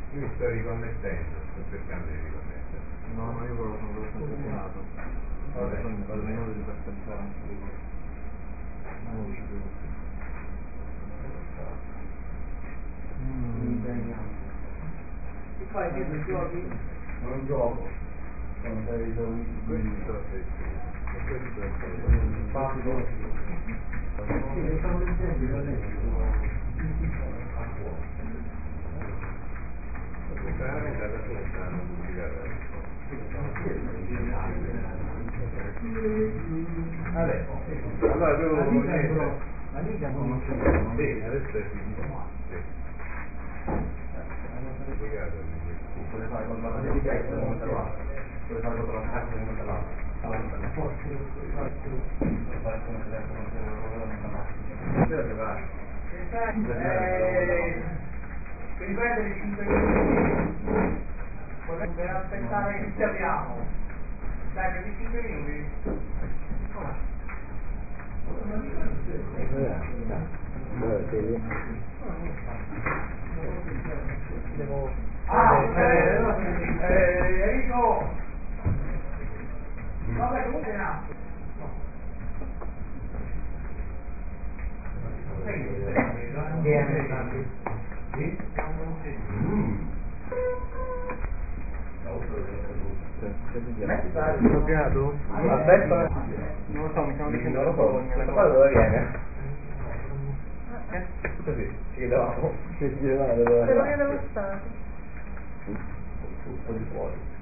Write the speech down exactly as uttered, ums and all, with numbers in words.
Io mi sto riconnettendo, sto cercando di riconnettere. No, ma io quello sono sempre fortunato. Vabbè, Sono va bene. modo di partecipare anche di voi. Non ci devo. Che fai? Che non giochi? Non gioco. Sono sei giorni. Questo è il questo è il Fatto. Sì, lo stavo leggendo, l'ho letto. Veramente alla fine stanno pubblicando. Adesso, allora tu La Liga niente. però, la Liga non c'è. Sì, adesso è finito. Sì. Pubblicato. Puoi fare qualcosa di diverso come te là. Puoi fare qualcosa di diverso come te là. Forse lo sto faccio. Puoi fare come te là, come te là, come te là. Dove vai? Eh, mi prendere cinque minuti per aspettare che ci abbiamo. Dai, per cinque minuti. Ah, eh, eh, Enrico! Vabbè, comunque no. Giocato? Aspetta, Non lo so, mi stiamo dicendo non lo so, vergogna, questo le qua cose. dove viene? Eh? Così, ci chiedevamo. Che girare, dove Per dove devo stare? Un po' di fuori.